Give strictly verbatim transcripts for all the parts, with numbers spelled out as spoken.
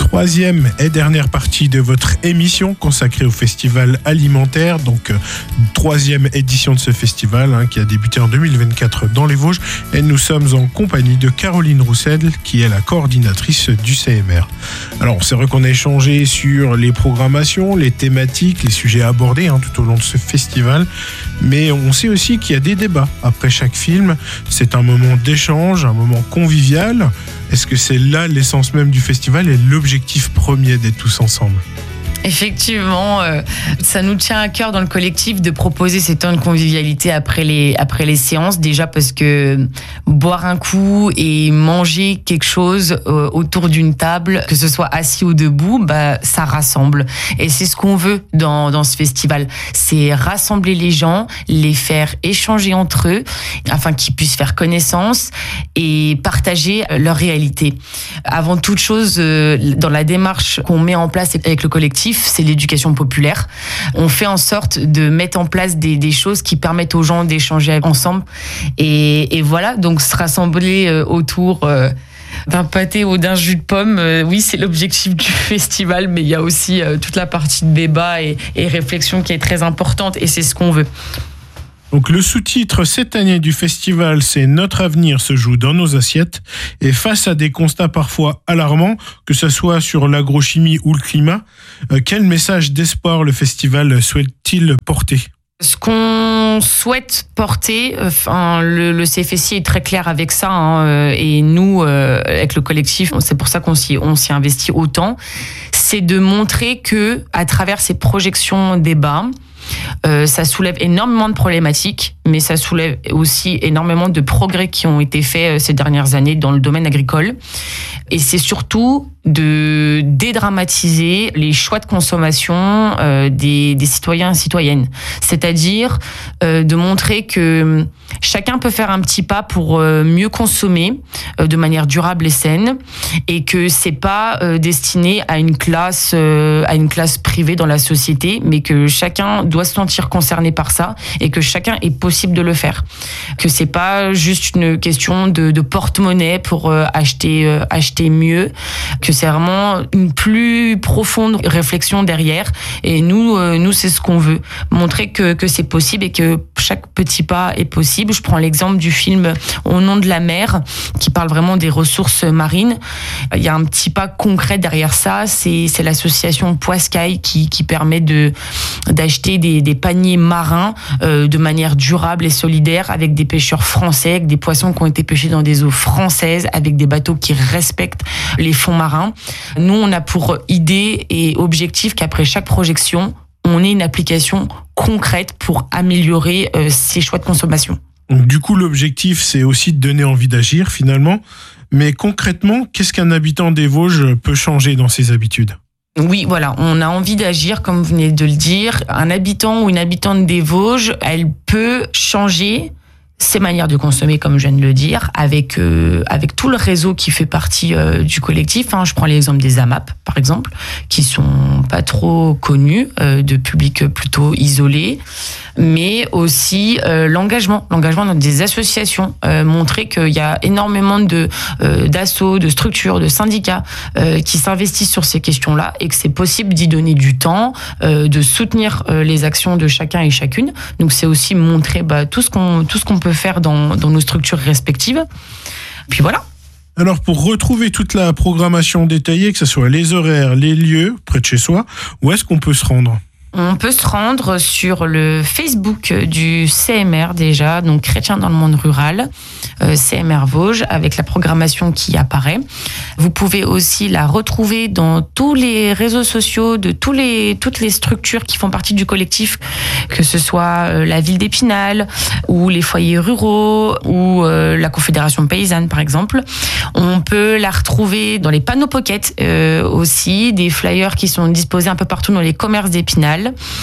Troisième et dernière partie de votre émission consacrée au festival alimentaire, donc euh, troisième édition de ce festival hein, qui a débuté en deux mille vingt-quatre dans les Vosges, et nous sommes en compagnie de Caroline Roussel qui est la coordinatrice du C M R. Alors c'est vrai qu'on a échangé sur les programmations, les thématiques, les sujets abordés hein, tout au long de ce festival, mais on sait aussi qu'il y a des débats après chaque film. C'est un moment d'échange, un moment convivial. Est-ce que c'est là l'essence même du festival et l'objectif premier d'être tous ensemble ? Effectivement, euh, ça nous tient à cœur dans le collectif de proposer ces temps de convivialité après les, après les séances. Déjà parce que boire un coup et manger quelque chose euh, autour d'une table, que ce soit assis ou debout, bah, ça rassemble. Et c'est ce qu'on veut dans, dans ce festival. C'est rassembler les gens, les faire échanger entre eux, afin qu'ils puissent faire connaissance et partager leur réalité. Avant toute chose, euh, dans la démarche qu'on met en place avec le collectif, c'est l'éducation populaire. On fait en sorte de mettre en place des, des choses qui permettent aux gens d'échanger ensemble. Et, et voilà, donc se rassembler autour euh, d'un pâté ou d'un jus de pomme, euh, oui, c'est l'objectif du festival, mais il y a aussi euh, toute la partie de débat et, et réflexion qui est très importante, et c'est ce qu'on veut. Donc le sous-titre cette année du festival, c'est « Notre avenir se joue dans nos assiettes ». Et face à des constats parfois alarmants, que ce soit sur l'agrochimie ou le climat, euh, quel message d'espoir le festival souhaite-t-il porter ? Ce qu'on souhaite porter, enfin, le, le C F S I est très clair avec ça, hein, et nous, euh, avec le collectif, c'est pour ça qu'on s'y, on s'y investit autant, c'est de montrer que, à travers ces projections débats, Euh, ça soulève énormément de problématiques, mais ça soulève aussi énormément de progrès qui ont été faits ces dernières années dans le domaine agricole. Et c'est surtout de dédramatiser les choix de consommation euh, des, des citoyens et citoyennes. C'est-à-dire euh, de montrer que chacun peut faire un petit pas pour euh, mieux consommer euh, de manière durable et saine, et que c'est pas euh, destiné à une classe euh, à une classe privée dans la société, mais que chacun doit se sentir concerné par ça et que chacun est possible de le faire. Que c'est pas juste une question de, de porte-monnaie pour euh, acheter euh, acheter mieux, que c'est vraiment une plus profonde réflexion derrière. Et nous, euh, nous c'est ce qu'on veut, montrer que, que c'est possible et que chaque petit pas est possible. Je prends l'exemple du film Au nom de la mer, qui parle vraiment des ressources marines. Il y a un petit pas concret derrière ça, c'est, c'est l'association Poiscaille qui, qui permet de, d'acheter des, des paniers marins euh, de manière durable et solidaire avec des pêcheurs français, avec des poissons qui ont été pêchés dans des eaux françaises, avec des bateaux qui respectent les fonds marins. Nous, on a pour idée et objectif qu'après chaque projection, on ait une application concrète pour améliorer euh, ces choix de consommation. Donc, du coup, l'objectif, c'est aussi de donner envie d'agir, finalement. Mais concrètement, qu'est-ce qu'un habitant des Vosges peut changer dans ses habitudes ? Oui, voilà, on a envie d'agir, comme vous venez de le dire. Un habitant ou une habitante des Vosges, elle peut changer ses manières de consommer, comme je viens de le dire, avec euh, avec tout le réseau qui fait partie euh, du collectif. Hein. Je prends l'exemple des A M A P, par exemple, qui sont pas trop connus, euh, de publics plutôt isolés, mais aussi euh, l'engagement, l'engagement dans des associations, euh, montrer qu'il y a énormément de euh, d'assos, de structures, de syndicats euh, qui s'investissent sur ces questions-là et que c'est possible d'y donner du temps, euh, de soutenir euh, les actions de chacun et chacune. Donc c'est aussi montrer bah, tout ce qu'on tout ce qu'on peut faire dans, dans nos structures respectives. Puis voilà. Alors, pour retrouver toute la programmation détaillée, que ce soit les horaires, les lieux, près de chez soi, où est-ce qu'on peut se rendre ? On peut se rendre sur le Facebook du C M R déjà, donc Chrétiens dans le monde rural, euh, C M R Vosges, avec la programmation qui apparaît. Vous pouvez aussi la retrouver dans tous les réseaux sociaux de tous les, toutes les structures qui font partie du collectif, que ce soit euh, la ville d'Épinal, ou les foyers ruraux, ou euh, la Confédération paysanne par exemple. On peut la retrouver dans les panneaux pocket euh, aussi, des flyers qui sont disposés un peu partout dans les commerces d'Épinal.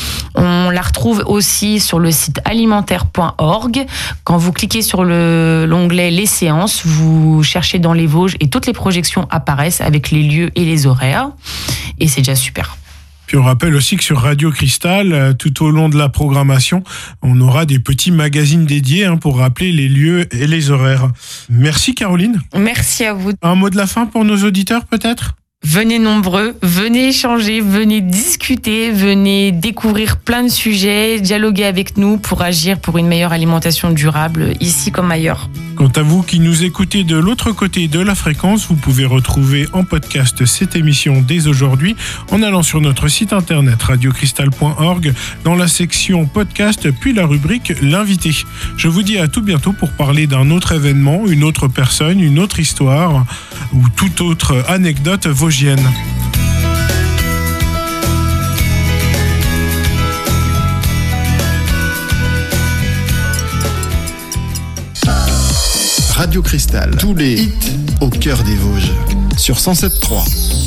On la retrouve aussi sur le site alimentaire point org. Quand vous cliquez sur le, l'onglet Les séances, vous cherchez dans les Vosges et toutes les projections apparaissent avec les lieux et les horaires. Et c'est déjà super. Puis on rappelle aussi que sur Radio Cristal, tout au long de la programmation, on aura des petits magazines dédiés hein, pour rappeler les lieux et les horaires. Merci Caroline. Merci à vous. Un mot de la fin pour nos auditeurs peut-être ? Venez nombreux, venez échanger, venez discuter, venez découvrir plein de sujets, dialoguer avec nous pour agir pour une meilleure alimentation durable, ici comme ailleurs. Quant à vous qui nous écoutez de l'autre côté de la fréquence, vous pouvez retrouver en podcast cette émission dès aujourd'hui en allant sur notre site internet radio cristal point org dans la section podcast puis la rubrique l'invité. Je vous dis à tout bientôt pour parler d'un autre événement, une autre personne, une autre histoire ou toute autre anecdote vosgienne. Radio Cristal, tous les hits au cœur des Vosges, sur cent sept point trois.